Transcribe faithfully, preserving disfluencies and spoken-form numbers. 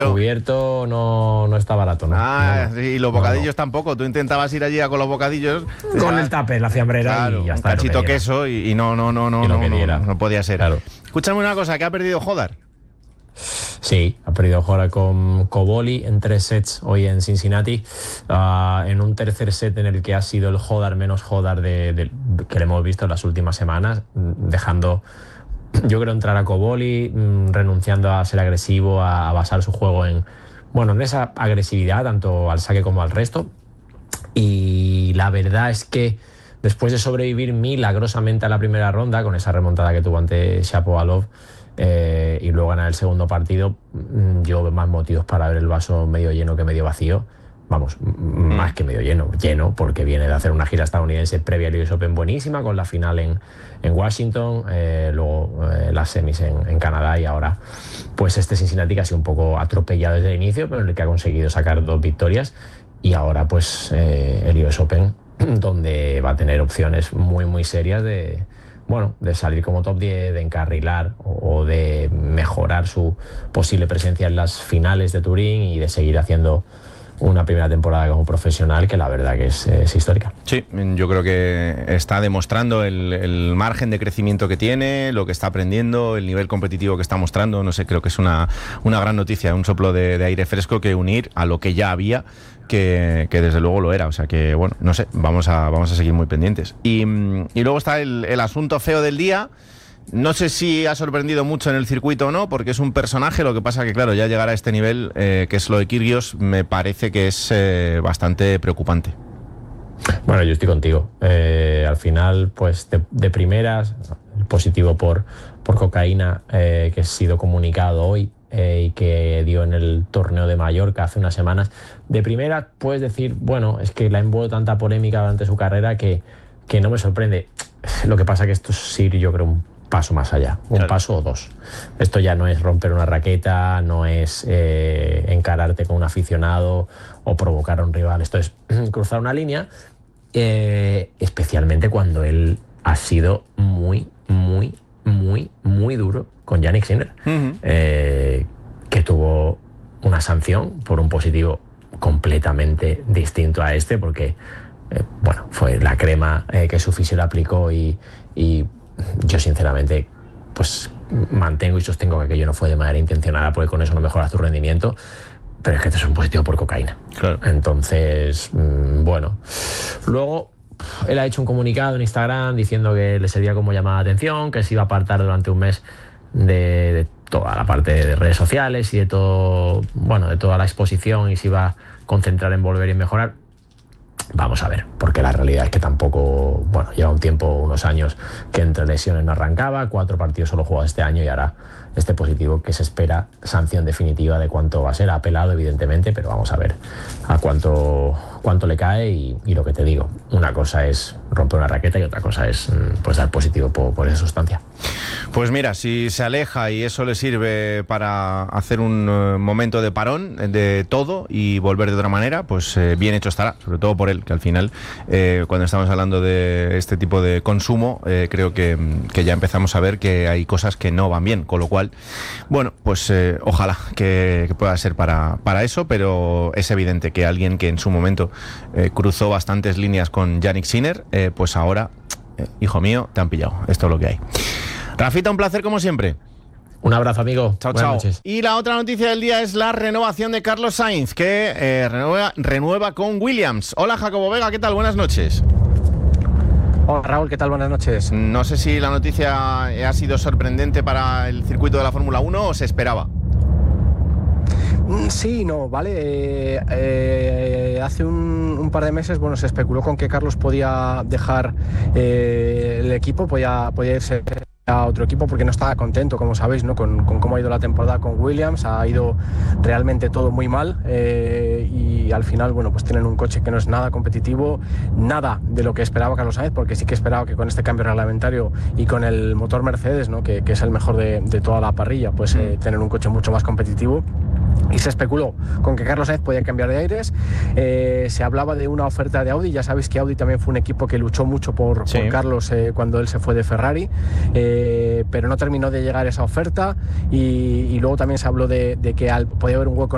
Cubierto no, no está barato, ¿no? Ah, no, no. y los bocadillos no, no. tampoco. Tú intentabas ir allí a con los bocadillos. Con ya, el tupper, la fiambrera, claro, y ya está. un cachito queso y, y no, no, no, no, Y lo no, que no, diera. no, no podía ser. Claro. Escúchame una cosa, que ha perdido Hodar. Sí, ha perdido Hodar con Coboli en tres sets hoy en Cincinnati, uh, en un tercer set en el que ha sido el Hodar menos Hodar de, de, que le hemos visto en las últimas semanas, dejando, yo creo, entrar a Coboli, mmm, renunciando a ser agresivo, a, a basar su juego en, bueno, en esa agresividad, tanto al saque como al resto. Y la verdad es que después de sobrevivir milagrosamente a la primera ronda, con esa remontada que tuvo ante Shapovalov, Eh, y luego ganar el segundo partido, yo veo más motivos para ver el vaso medio lleno que medio vacío. Vamos, mm. más que medio lleno, lleno, porque viene de hacer una gira estadounidense previa al U S Open buenísima, con la final en, en Washington, eh, luego eh, las semis en, en Canadá, y ahora pues este Cincinnati que ha sido un poco atropellado desde el inicio, pero en el que ha conseguido sacar dos victorias, y ahora pues eh, el U S Open, donde va a tener opciones muy muy serias de bueno, de salir como top diez, de encarrilar o de mejorar su posible presencia en las finales de Turín y de seguir haciendo una primera temporada como profesional que la verdad que es, es histórica. Sí, yo creo que está demostrando el, el margen de crecimiento que tiene, lo que está aprendiendo, el nivel competitivo que está mostrando. No sé, creo que es una, una gran noticia, un soplo de, de aire fresco que unir a lo que ya había, que, que desde luego lo era. O sea que, bueno, no sé, vamos a, vamos a seguir muy pendientes. Y, y luego está el, el asunto feo del día. No sé si ha sorprendido mucho en el circuito o no, porque es un personaje. Lo que pasa que, claro, ya llegar a este nivel, eh, que es lo de Kyrgios, me parece que es eh, bastante preocupante. Bueno, yo estoy contigo. Eh, al final, pues de, de primeras, positivo por, por cocaína, eh, que ha sido comunicado hoy eh, y que dio en el torneo de Mallorca hace unas semanas. De primera, puedes decir, bueno, es que le ha envuelto tanta polémica durante su carrera que, que no me sorprende. Lo que pasa que esto sí, yo creo, un paso más allá, un claro. paso o dos. Esto ya no es romper una raqueta, no es eh, encararte con un aficionado o provocar a un rival. Esto es cruzar una línea, eh, especialmente cuando él ha sido muy, muy, muy, muy duro con Jannik Sinner, uh-huh. eh, que tuvo una sanción por un positivo completamente distinto a este, porque eh, bueno, fue la crema eh, que su fisio le aplicó y, y yo sinceramente pues mantengo y sostengo que aquello no fue de manera intencionada, porque con eso no mejoras tu rendimiento, pero es que este es un positivo por cocaína. Claro. Entonces, mmm, bueno, luego él ha hecho un comunicado en Instagram diciendo que le servía como llamada de atención, que se iba a apartar durante un mes de, de toda la parte de redes sociales y de todo, bueno, de toda la exposición, y se iba a concentrar en volver y mejorar. Vamos a ver, porque la realidad es que tampoco, bueno, lleva un tiempo, unos años, que entre lesiones no arrancaba, cuatro partidos solo jugado este año, y ahora este positivo que se espera sanción definitiva de cuánto va a ser. Ha apelado, evidentemente, pero vamos a ver a cuánto, cuánto le cae. Y, y lo que te digo, una cosa es romper una raqueta y otra cosa es pues dar positivo por, por esa sustancia. Pues mira, si se aleja y eso le sirve para hacer un uh, momento de parón de todo y volver de otra manera, pues eh, bien hecho estará, sobre todo por él, que al final, eh, cuando estamos hablando de este tipo de consumo, eh, creo que, que ya empezamos a ver que hay cosas que no van bien, con lo cual, bueno, pues eh, ojalá que, que pueda ser para, para eso, pero es evidente que alguien que en su momento eh, cruzó bastantes líneas con Jannik Sinner, eh, pues ahora, eh, hijo mío, te han pillado. Esto es lo que hay. Rafita, un placer como siempre. Un abrazo, amigo. Chao, Buenas chao. noches. Y la otra noticia del día es la renovación de Carlos Sainz, que eh, renueva, renueva con Williams. Hola, Jacobo Vega, ¿qué tal? Buenas noches. Hola, Raúl, ¿qué tal? Buenas noches. No sé si la noticia ha sido sorprendente para el circuito de la Fórmula uno o se esperaba. Sí, no, vale. Eh, eh, hace un, un par de meses, bueno, se especuló con que Carlos podía dejar eh, el equipo, podía, podía irse a otro equipo porque no estaba contento, como sabéis, ¿no? con, con cómo ha ido la temporada con Williams. Ha ido realmente todo muy mal, eh, y al final, bueno, pues tienen un coche que no es nada competitivo, nada de lo que esperaba Carlos Sainz, porque sí que esperaba que con este cambio reglamentario y con el motor Mercedes, ¿no? que, que es el mejor de, de toda la parrilla, pues eh, tener un coche mucho más competitivo. Y se especuló con que Carlos Sainz podía cambiar de aires. Eh, se hablaba de una oferta de Audi. Ya sabéis que Audi también fue un equipo que luchó mucho por, sí. por Carlos eh, cuando él se fue de Ferrari, eh, pero no terminó de llegar esa oferta. Y, y luego también se habló de, de que al, podía haber un hueco